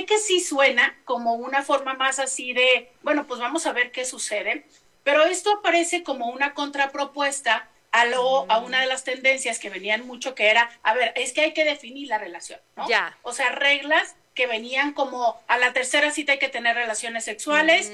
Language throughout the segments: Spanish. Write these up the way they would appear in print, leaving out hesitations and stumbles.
que sí suena como una forma más así de, bueno, pues vamos a ver qué sucede, pero esto aparece como una contrapropuesta a una de las tendencias que venían mucho, que era, a ver, es que hay que definir la relación, ¿no? Ya. O sea, reglas que venían como a la tercera cita hay que tener relaciones sexuales,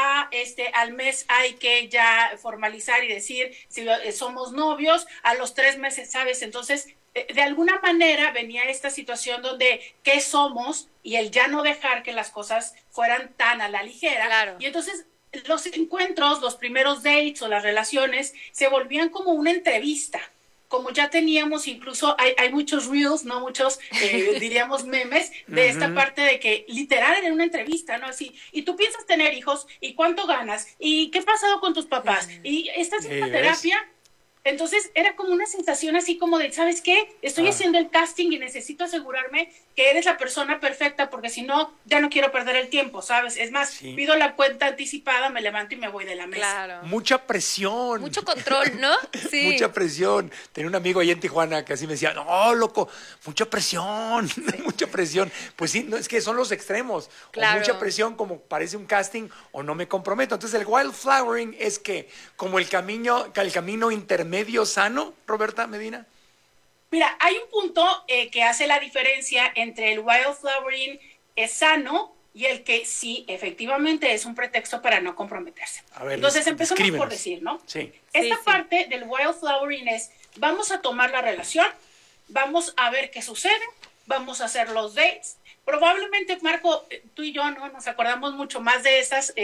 al mes hay que ya formalizar y decir si somos novios, a los 3 meses, ¿sabes? Entonces, de alguna manera venía esta situación donde qué somos y el ya no dejar que las cosas fueran tan a la ligera. Claro. Y entonces los encuentros, los primeros dates o las relaciones se volvían como una entrevista. Como ya teníamos, incluso hay muchos reels, no muchos, diríamos memes, de esta parte de que literal era una entrevista, ¿no? Así, y tú piensas tener hijos, y cuánto ganas, y qué ha pasado con tus papás, y estás en una terapia. Entonces era como una sensación así como de, ¿sabes qué? Estoy haciendo el casting y necesito asegurarme que eres la persona perfecta, porque si no, ya no quiero perder el tiempo, ¿sabes? Es más, pido la cuenta anticipada, me levanto y me voy de la mesa. Claro. Mucha presión. Mucho control, ¿no? Sí. Mucha presión. Tenía un amigo ahí en Tijuana que así me decía, no, loco, mucha presión, mucha presión. Pues sí, no, es que son los extremos. Claro. O mucha presión como parece un casting o no me comprometo. Entonces el wildflowering es que como el camino intermedio sano, Roberta Medina. Mira, hay un punto que hace la diferencia entre el wildflowering sano y el que sí, efectivamente, es un pretexto para no comprometerse. A ver, entonces empezamos por decir, ¿no? Sí. Esta parte del wildflowering es, vamos a tomar la relación, vamos a ver qué sucede, vamos a hacer los dates. Probablemente, Marco, tú y yo no nos acordamos mucho más de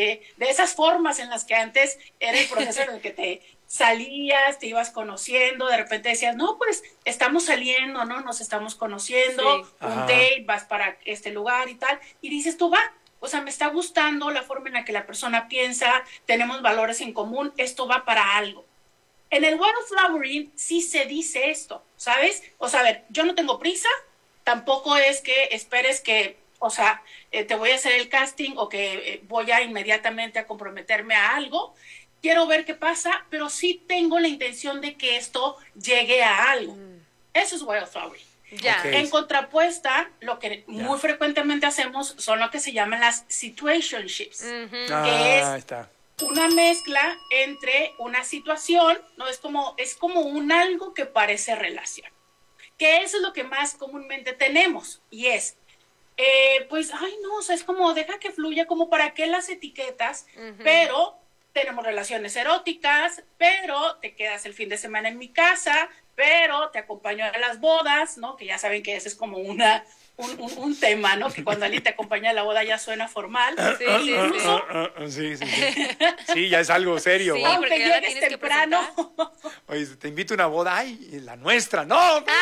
esas formas en las que antes era el proceso en el que te salías, te ibas conociendo, de repente decías, no, pues estamos saliendo, ¿no? Nos estamos conociendo, un date, vas para este lugar y tal, y dices tú, va, o sea, me está gustando la forma en la que la persona piensa, tenemos valores en común, esto va para algo. En el wildflowering sí se dice esto, ¿sabes? O sea, a ver, yo no tengo prisa, tampoco es que esperes que, o sea, te voy a hacer el casting o que voy a inmediatamente a comprometerme a algo. Quiero ver qué pasa, pero sí tengo la intención de que esto llegue a algo. Eso es wildflowering. Ya. Okay. En contrapuesta, lo que muy frecuentemente hacemos son lo que se llaman las situationships, que es una mezcla entre una situación, ¿no? Es como un algo que parece relación. Que eso es lo que más comúnmente tenemos, y es, pues, ay, no, o sea, es como, deja que fluya, como para qué las etiquetas, pero tenemos relaciones eróticas, pero te quedas el fin de semana en mi casa, pero te acompaño a las bodas, ¿no? Que ya saben que ese es como un tema, ¿no? Que cuando alguien te acompaña a la boda ya suena formal. Sí. Sí, ya es algo serio. Sí, aunque porque ya la llegues tienes temprano. Oye, te invito a una boda, ay, la nuestra. No, no.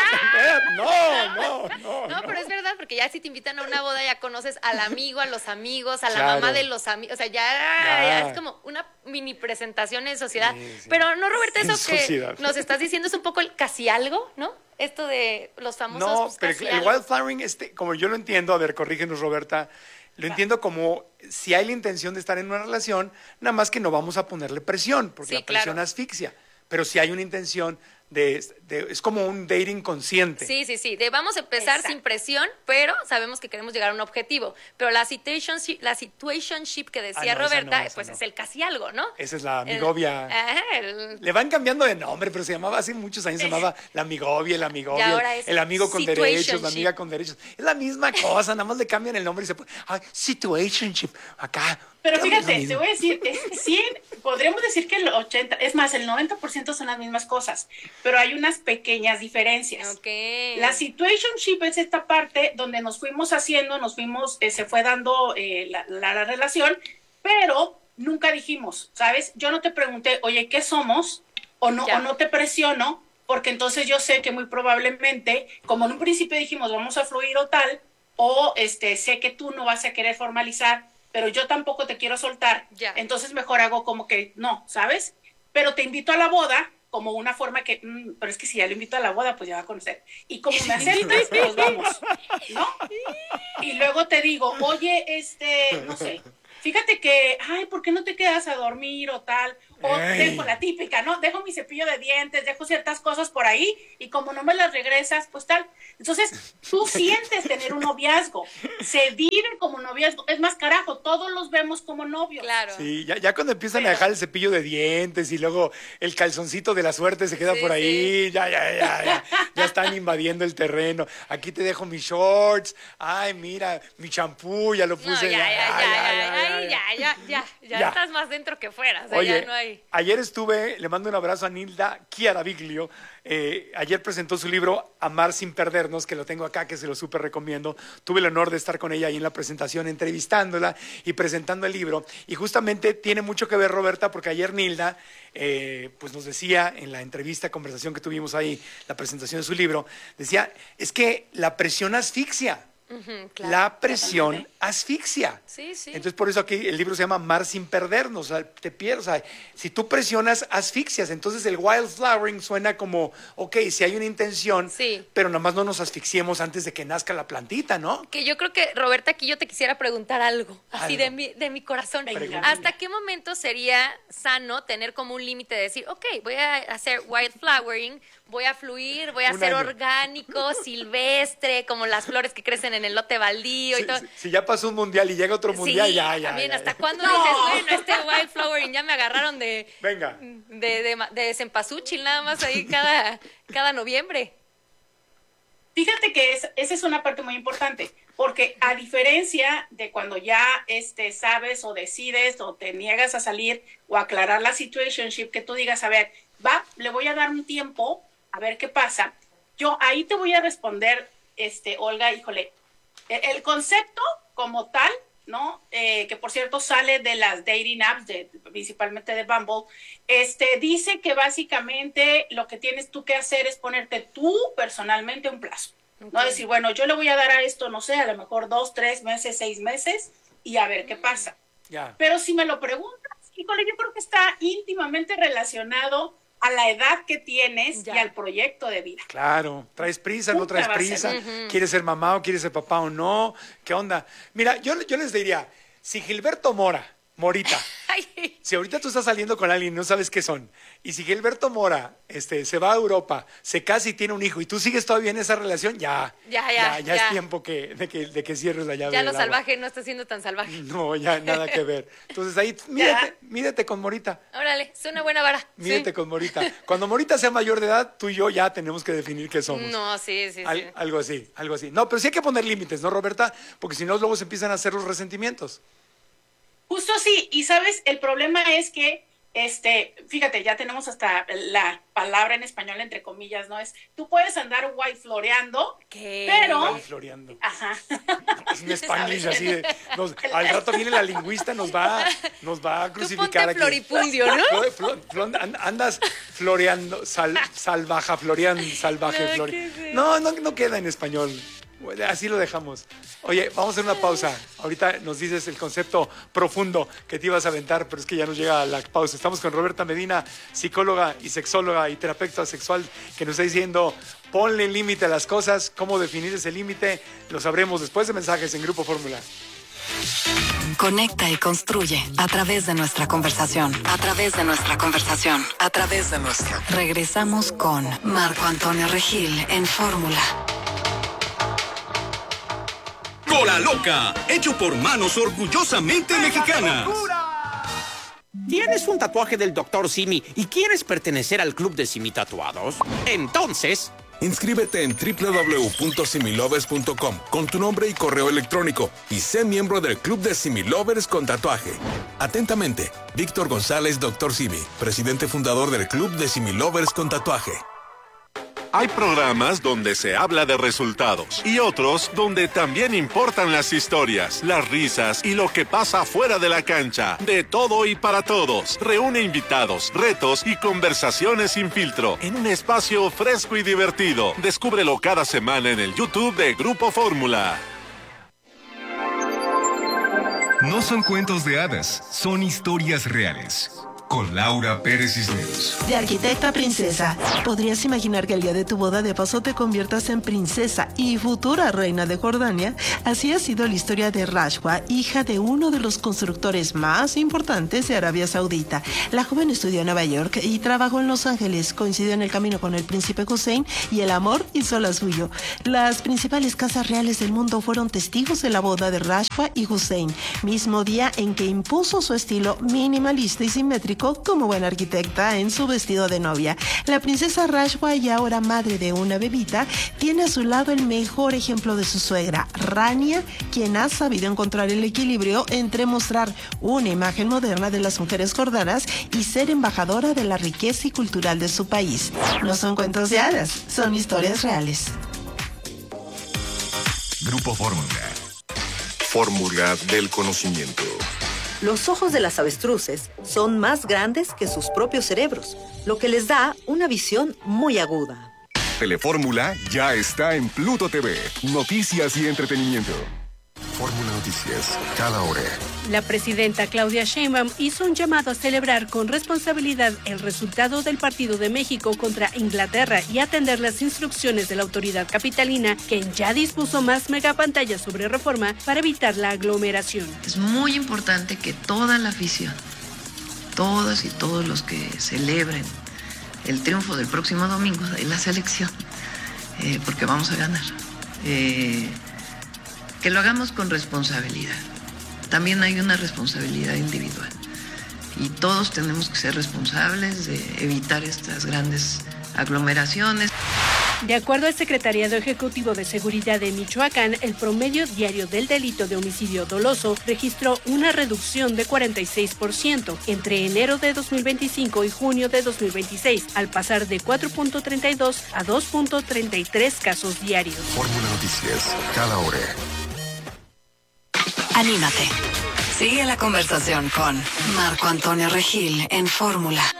No, pero es verdad, porque ya si te invitan a una boda ya conoces al amigo, a los amigos, a la Claro. mamá de los amigos, o sea, ya es como una mini presentación en sociedad. Sí. Pero no, Roberta, eso En que sociedad. nos estás diciendo es un poco el casi algo, ¿no? Esto de los famosos No, pues, pero casi el algo. wildflowering, como yo lo entiendo, a ver, corrígenos, Roberta, lo entiendo como si hay la intención de estar en una relación, nada más que no vamos a ponerle presión, porque Sí, la presión claro. asfixia. Pero si hay una intención es como un dating consciente. Sí, de vamos a empezar Exacto. sin presión, pero sabemos que queremos llegar a un objetivo. Pero la situationship que decía Ah, no, esa Roberta, no, esa pues no. es el casi algo, ¿no? Esa es la amigovia. Le van cambiando de nombre, pero se llamaba hace muchos años, se llamaba la amigovia, Y ahora es el amigo con derechos, la situationship. amiga con derechos. Es la misma cosa, nada más le cambian el nombre y se pone, situationship, acá. Pero Es lo fíjate, mismo. te voy a decir, es que sí, podríamos decir que el 80, es más, el 90% son las mismas cosas, pero hay unas pequeñas diferencias. Ok. La situationship es esta parte donde nos fuimos, se fue dando la relación, pero nunca dijimos, ¿sabes? Yo no te pregunté, oye, ¿qué somos? O no te presiono, porque entonces yo sé que muy probablemente, como en un principio dijimos, vamos a fluir o tal, o sé que tú no vas a querer formalizar, pero yo tampoco te quiero soltar, Ya. entonces mejor hago como que no, ¿sabes? Pero te invito a la boda como una forma que, pero es que si ya lo invito a la boda, pues ya va a conocer. Y como me aceptas, nos vamos, ¿no? Y luego te digo, oye, no sé, fíjate que, ay, ¿por qué no te quedas a dormir o tal? O dejo la típica, ¿no? Dejo mi cepillo de dientes, dejo ciertas cosas por ahí y como no me las regresas, pues tal. Entonces, tú sientes tener un noviazgo. Se vive como un noviazgo. Es más, carajo, todos los vemos como novios. Claro. Sí, ya cuando empiezan a dejar el cepillo de dientes y luego el calzoncito de la suerte se queda Sí, por ahí, ya están invadiendo el terreno. Aquí te dejo mis shorts, ay, mira, mi champú, ya lo No, puse. ya estás más dentro que fuera. O sea, Oye, ya no hay. ayer le mando un abrazo a Nilda Chiaraviglio. Ayer presentó su libro Amar sin perdernos, que lo tengo acá, que se lo súper recomiendo. Tuve el honor de estar con ella ahí en la presentación, entrevistándola y presentando el libro. Y justamente tiene mucho que ver, Roberta, porque ayer Nilda pues nos decía en la entrevista, conversación que tuvimos ahí, la presentación de su libro, decía, es que la presión asfixia. Claro. La presión asfixia. Sí, sí. Entonces, por eso aquí el libro se llama Amar sin perdernos. O sea, te pierdes. O sea, si tú presionas, asfixias. Entonces, el wildflowering suena como, ok, si hay una intención, Sí. pero nomás no nos asfixiemos antes de que nazca la plantita, ¿no? Que yo creo que, Roberta, aquí yo te quisiera preguntar algo, así Algo. de mi corazón. Venga. ¿Hasta qué momento sería sano tener como un límite de decir, ok, voy a hacer wildflowering, voy a fluir, voy a Un ser año. orgánico, silvestre, como las flores que crecen en el lote baldío y todo? Si ya pasó un mundial y llega otro mundial, Sí, ya. también, ya. ¿hasta cuándo No. dices, bueno, este wildflowering ya me agarraron Venga. de cempasúchil nada más ahí cada noviembre? Fíjate que esa es una parte muy importante, porque a diferencia de cuando ya sabes o decides o te niegas a salir o aclarar la situationship, que tú digas, a ver, le voy a dar un tiempo a ver qué pasa. Yo ahí te voy a responder, Olga, híjole, el concepto como tal, ¿no? Que por cierto sale de las dating apps, principalmente de Bumble, dice que básicamente lo que tienes tú que hacer es ponerte tú personalmente un plazo. Ok. No decir, bueno, yo le voy a dar a esto, no sé, a lo mejor 2, 3 meses, 6 meses y a ver qué pasa. Ya. Pero si me lo preguntas, híjole, yo creo que está íntimamente relacionado a la edad que tienes Ya. y al proyecto de vida. Claro, ¿traes prisa, no Nunca traes va a prisa? ser. ¿Quieres ser mamá o quieres ser papá o no? ¿Qué onda? Mira, yo les diría, si Gilberto Morita, Ay, si ahorita tú estás saliendo con alguien y no sabes qué son, y si Gilberto Mora se va a Europa, se casa y tiene un hijo, y tú sigues todavía en esa relación, ya es tiempo de que cierres la llave ya del lo agua. salvaje no está siendo tan salvaje. No, ya nada que ver. Entonces ahí, mídete con Morita. Órale, es una buena vara. Mídete Sí. con Morita. Cuando Morita sea mayor de edad, tú y yo ya tenemos que definir qué somos. No, sí. Algo así. No, pero sí hay que poner límites, ¿no, Roberta? Porque si no, luego se empiezan a hacer los resentimientos. Justo sí, y sabes, el problema es que, fíjate, ya tenemos hasta la palabra en español, entre comillas, ¿no? Tú puedes andar floreando, ¿Qué? pero... Ay, floreando. Ajá. Es un spanglish así de... al rato viene la lingüista, nos va a Tú crucificar ponte aquí. floripundio, ¿no? Andas floreando, salvaje, No, flore. qué feo. No queda en español. Así lo dejamos. Oye, vamos a hacer una pausa. Ahorita nos dices el concepto profundo que te ibas a aventar, pero es que ya nos llega la pausa. Estamos con Roberta Medina, psicóloga y sexóloga y terapeuta sexual, que nos está diciendo, ponle límite a las cosas. ¿Cómo definir ese límite? Lo sabremos después de mensajes en Grupo Fórmula. Conecta y construye a través de nuestra conversación. A través de nuestra conversación. A través de nuestra. Regresamos con Marco Antonio Regil en Fórmula. Cola Loca, hecho por manos orgullosamente mexicanas. ¿Tienes un tatuaje del Dr. Simi y quieres pertenecer al club de Simi Tatuados? Entonces, Inscríbete en www.similovers.com con tu nombre y correo electrónico y sé miembro del Club de Similovers con tatuaje. Atentamente, Víctor González, Dr. Simi, presidente fundador del Club de Similovers con tatuaje. Hay programas donde se habla de resultados y otros donde también importan las historias, las risas y lo que pasa fuera de la cancha. De todo y para todos. Reúne invitados, retos y conversaciones sin filtro en un espacio fresco y divertido. Descúbrelo cada semana en el YouTube de Grupo Fórmula. No son cuentos de hadas, son historias reales. con Laura Pérez Cisneros. De arquitecta a princesa, ¿podrías imaginar que el día de tu boda de paso te conviertas en princesa y futura reina de Jordania? Así ha sido la historia de Rashwa, hija de uno de los constructores más importantes de Arabia Saudita. La joven estudió en Nueva York y trabajó en Los Ángeles. Coincidió en el camino con el príncipe Hussein y el amor hizo la suyo. Las principales casas reales del mundo fueron testigos de la boda de Rashwa y Hussein, mismo día en que impuso su estilo minimalista y simétrico como buena arquitecta en su vestido de novia. La princesa Rashwa, y ahora madre de una bebita, tiene a su lado el mejor ejemplo de su suegra, Rania, quien ha sabido encontrar el equilibrio entre mostrar una imagen moderna de las mujeres jordanas y ser embajadora de la riqueza y cultural de su país. No son cuentos de hadas, son historias reales. Grupo Fórmula. Fórmula del conocimiento. Los ojos de las avestruces son más grandes que sus propios cerebros, lo que les da una visión muy aguda. Telefórmula ya está en Pluto TV. Noticias y entretenimiento. Fórmula Noticias, cada hora. La presidenta Claudia Sheinbaum hizo un llamado a celebrar con responsabilidad el resultado del Partido de México contra Inglaterra y atender las instrucciones de la autoridad capitalina, quien ya dispuso más megapantallas sobre reforma para evitar la aglomeración. Es muy importante que toda la afición, todas y todos los que celebren el triunfo del próximo domingo de la selección, porque vamos a ganar, que lo hagamos con responsabilidad. También hay una responsabilidad individual y todos tenemos que ser responsables de evitar estas grandes aglomeraciones. De acuerdo al Secretariado Ejecutivo de Seguridad de Michoacán, el promedio diario del delito de homicidio doloso registró una reducción de 46% entre enero de 2025 y junio de 2026, al pasar de 4.32 a 2.33 casos diarios. Fórmula Noticias, cada hora. Anímate. Sigue la conversación con Marco Antonio Regil en Fórmula.